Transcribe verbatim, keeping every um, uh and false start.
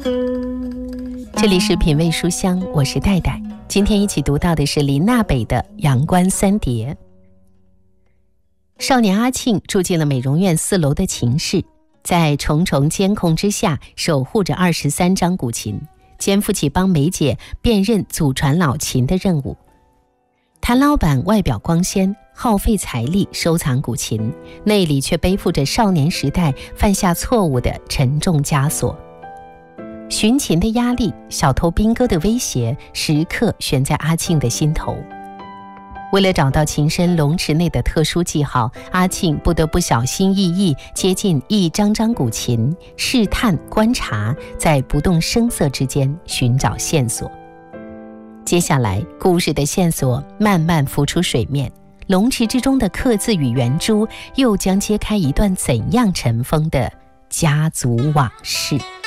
这里是品味书香，我是戴戴。今天一起读到的是林娜北的《阳关三叠》。少年阿庆住进了美容院四楼的琴室，在重重监控之下守护着二十三张古琴，肩负起帮梅姐辨认祖传老琴的任务。谭老板外表光鲜，耗费财力收藏古琴，内里却背负着少年时代犯下错误的沉重枷锁。寻琴的压力，小偷兵哥的威胁，时刻悬在阿庆的心头。为了找到琴身龙池内的特殊记号，阿庆不得不小心翼翼接近一张张古琴，试探观察，在不动声色之间寻找线索。接下来故事的线索慢慢浮出水面，龙池之中的刻字与圆珠又将揭开一段怎样尘封的家族往事。